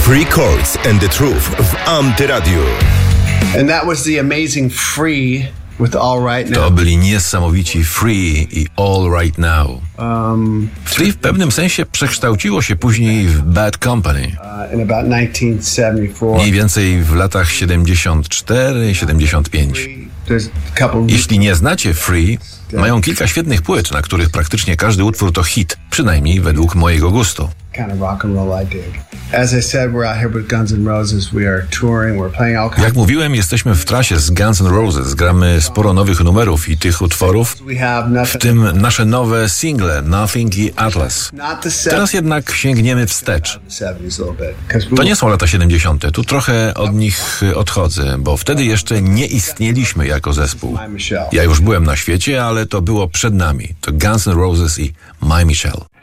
Free Chords and the Truth w Antyradiu. And that was the amazing Free with All Right Now. To byli niesamowici Free i All Right Now. Free w pewnym sensie przekształciło się później w Bad Company. In about 1974. Mniej więcej w latach 74-75. Jeśli nie znacie Free, mają kilka świetnych płyt, na których praktycznie każdy utwór to hit, przynajmniej według mojego gustu. Kind of rock and roll I dig. As I said, we're out here with Guns N' Roses. We are touring. We're playing all kinds. Jak mówiłem, jesteśmy w trasie z Guns N' Roses. Gramy sporo nowych numerów i tych utworów, w tym nasze nowe single Nothing i Atlas. Teraz jednak sięgniemy wstecz. To nie są lata 70. Tu trochę od nich odchodzę, bo wtedy jeszcze nie istnieliśmy jako zespół. Ja już byłem na świecie, ale to było przed nami. To Guns N' Roses i My Michelle.